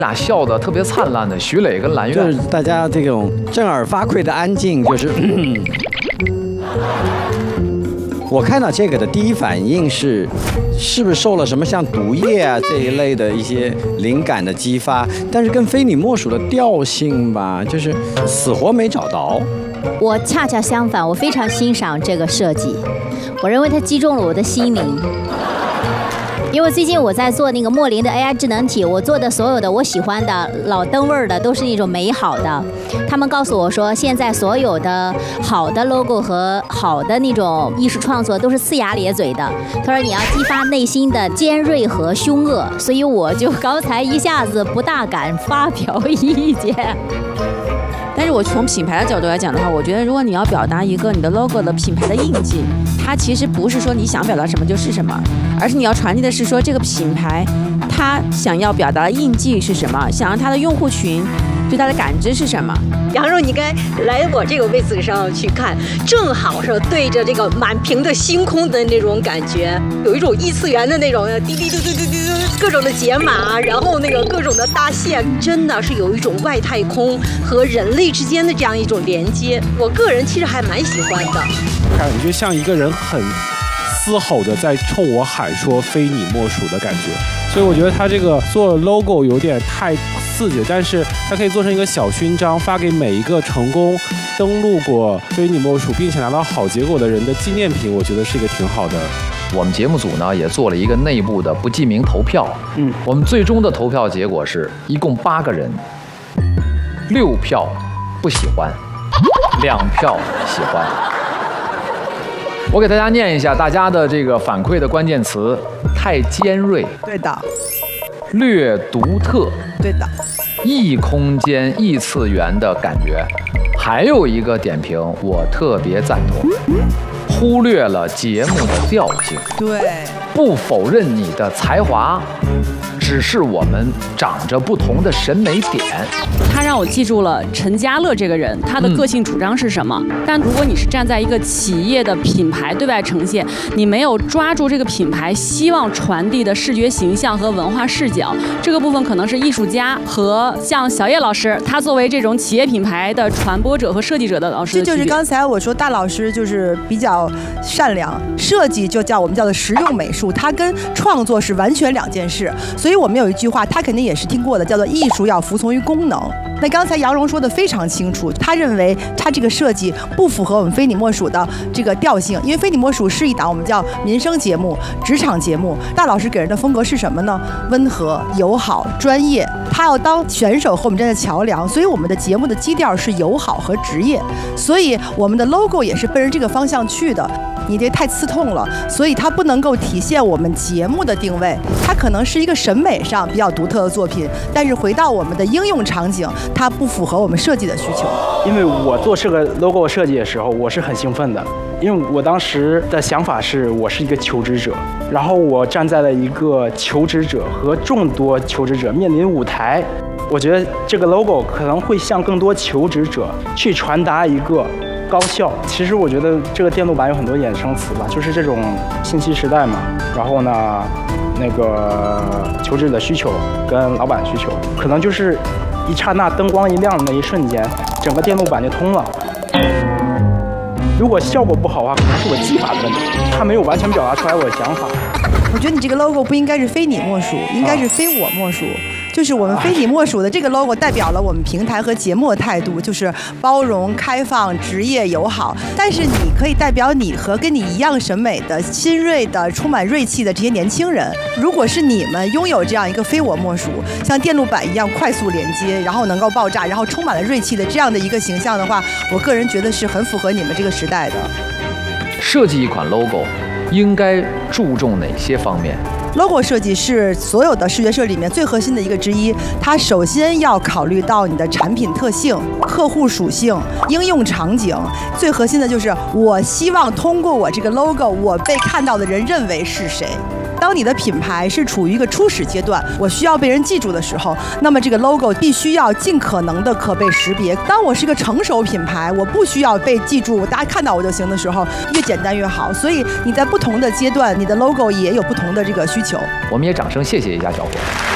俩笑得特别灿烂的徐磊跟蓝苑， 就是大家这种振耳发聩的安静，就是。我看到这个的第一反应是不是受了什么像毒液啊这一类的一些灵感的激发？但是跟非你莫属的调性吧，就是死活没找到。 我恰恰相反，我非常欣赏这个设计，我认为它击中了我的心灵。因为最近我在做那个莫林的 AI 智能体，我做的所有的我喜欢的老灯味儿的都是那种美好的。他们告诉我说，现在所有的好的 logo 和好的那种艺术创作都是呲牙咧嘴的。他说你要激发内心的尖锐和凶恶，所以我就刚才一下子不大敢发表意见。 但是我从品牌的角度来讲的话，我觉得如果你要表达一个你的 logo 的品牌的印记，它其实不是说你想表达什么就是什么，而是你要传递的是说这个品牌它想要表达的印记是什么，想让它的用户群对它的感知是什么。 杨总，你该来我这个位置上去看，正好是对着这个满屏的星空的那种感觉，有一种异次元的那种滴滴嘟嘟嘟嘟各种的解码，然后那个各种的搭线，真的是有一种外太空和人类之间的这样一种连接。我个人其实还蛮喜欢的， 感觉像一个人很嘶吼的在冲我喊说非你莫属的感觉，所以我觉得他这个做 logo 有点太刺激，但是它可以做成一个小勋章，发给每一个成功登录过非你莫属并且拿到好结果的人的纪念品，我觉得是一个挺好的。 我们节目组呢也做了一个内部的不记名投票，我们最终的投票结果是一共8个人，6票不喜欢，2票喜欢。我给大家念一下大家的这个反馈的关键词：太尖锐， 对的； 略独特， 对的； 异空间、异次元的感觉。还有一个点评，我特别赞同，忽略了节目的调性。 对， 不否认你的才华，只是我们长着不同的审美点。 他让我记住了陈家乐这个人，他的个性主张是什么。但如果你是站在一个企业的品牌对外呈现，你没有抓住这个品牌希望传递的视觉形象和文化视角，这个部分可能是艺术家和像小叶老师，他作为这种企业品牌的传播者和设计者的老师的。 这就是刚才我说大老师就是比较善良，设计就我们叫做实用美术，它跟创作是完全2件事。所以我们有一句话，他肯定也是听过的，叫做艺术要服从于功能。那刚才杨蓉说的非常清楚，他认为他这个设计不符合我们非你莫属的这个调性，因为非你莫属是一档我们叫民生节目、职场节目。大老师给人的风格是什么呢？温和、友好、专业。他要当选手和我们站在桥梁，所以我们的节目的基调是友好和职业，所以我们的 logo 也是奔着这个方向去的。你这太刺痛了，所以它不能够体现我们节目的定位，它可能是一个审美上比较独特的作品，但是回到我们的应用场景，它不符合我们设计的需求。 因为我做这个 logo 设计的时候，我是很兴奋的，因为我当时的想法是我是一个求职者，然后我站在了一个求职者和众多求职者面临舞台，我觉得这个 logo 可能会向更多求职者去传达一个高效。其实我觉得这个电路板有很多衍生词吧，就是这种信息时代嘛，然后呢那个求职者的需求跟老板的需求，可能就是一刹那灯光一亮的那一瞬间，整个电路板就通了。如果效果不好的话，可能是我技法的问题，它没有完全表达出来我的想法。 我觉得你这个 logo 不应该是非你莫属，应该是非我莫属。就是我们非你莫属的这个 logo 代表了我们平台和节目的态度，就是包容、开放、职业、友好。但是你可以代表你和跟你一样审美的、新锐的、充满锐气的这些年轻人。如果是你们拥有这样一个非我莫属，像电路板一样快速连接，然后能够爆炸，然后充满了锐气的这样的一个形象的话，我个人觉得是很符合你们这个时代的。 设计一款 logo 应该注重哪些方面 ？logo 设计是所有的视觉设计里面最核心的一个之一，它首先要考虑到你的产品特性、客户属性、应用场景，最核心的就是我希望通过我这个 logo， 我被看到的人认为是谁。当你的品牌是处于一个初始阶段，我需要被人记住的时候，那么这个 logo 必须要尽可能的可被识别。当我是一个成熟品牌，我不需要被记住，大家看到我就行的时候，越简单越好。所以你在不同的阶段，你的 logo 也有不同的这个需求。 我们也掌声谢谢一下小伙。